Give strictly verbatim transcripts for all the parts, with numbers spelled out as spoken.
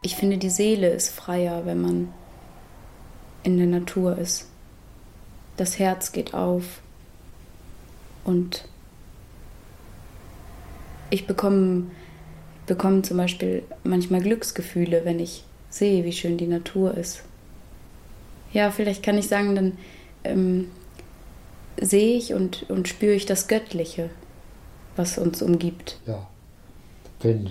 ich finde, die Seele ist freier, wenn man in der Natur ist. Das Herz geht auf und ich bekomme, bekomme zum Beispiel manchmal Glücksgefühle, wenn ich sehe, wie schön die Natur ist. Ja, vielleicht kann ich sagen, dann ähm, sehe ich und, und spüre ich das Göttliche, was uns umgibt. Ja, wenn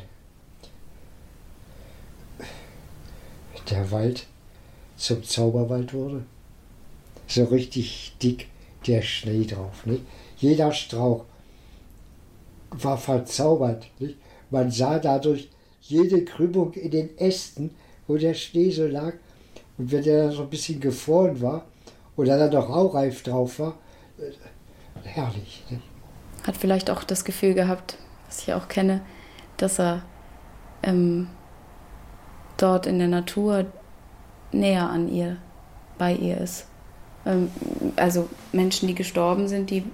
der Wald zum Zauberwald wurde, so richtig dick der Schnee drauf. Nicht? Jeder Strauch war verzaubert. Nicht? Man sah dadurch jede Krümmung in den Ästen, wo der Schnee so lag. Und wenn der so ein bisschen gefroren war oder dann noch Raureif drauf war, äh, herrlich. Nicht? Hat vielleicht auch das Gefühl gehabt, was ich auch kenne, dass er ähm, dort in der Natur näher an ihr, bei ihr ist. Ähm, also Menschen, die gestorben sind, die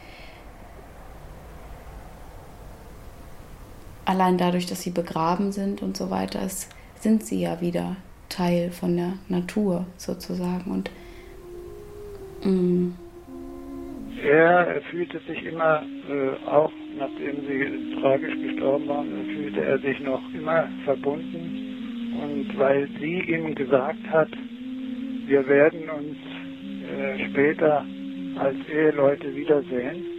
allein dadurch, dass sie begraben sind und so weiter, ist, sind sie ja wieder Teil von der Natur sozusagen. Und mh. Er fühlte sich immer, äh, auch nachdem sie tragisch gestorben waren, fühlte er sich noch immer verbunden. Und weil sie ihm gesagt hat, wir werden uns äh, später als Eheleute wiedersehen,